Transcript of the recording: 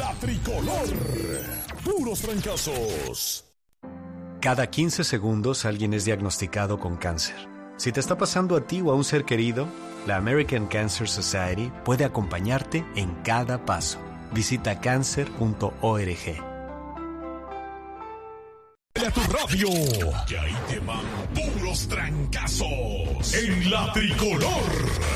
La Tricolor. Puros trancazos. Cada 15 segundos alguien es diagnosticado con cáncer. Si te está pasando a ti o a un ser querido, la American Cancer Society puede acompañarte en cada paso. Visita cancer.org. A tu radio, que ahí te van puros trancazos en La Tricolor.